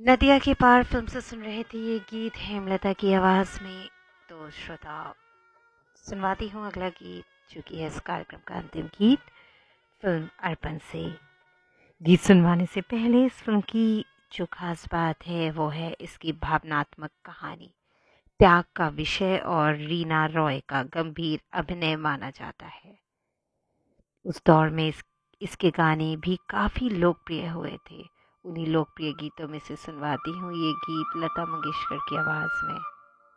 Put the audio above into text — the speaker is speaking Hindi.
नदिया के पार फिल्म से सुन रहे थे ये गीत हेमलता की आवाज़ में। तो श्रोता, सुनवाती हूँ अगला गीत जो कि है इस कार्यक्रम का अंतिम गीत, फिल्म अर्पण से। गीत सुनवाने से पहले इस फिल्म की जो खास बात है वो है इसकी भावनात्मक कहानी, त्याग का विषय और रीना रॉय का गंभीर अभिनय माना जाता है। उस दौर में इसके गाने भी काफ़ी लोकप्रिय हुए थे। उन्हीं लोकप्रिय गीतों में से सुनवाती हूँ ये गीत लता मंगेशकर की आवाज़ में।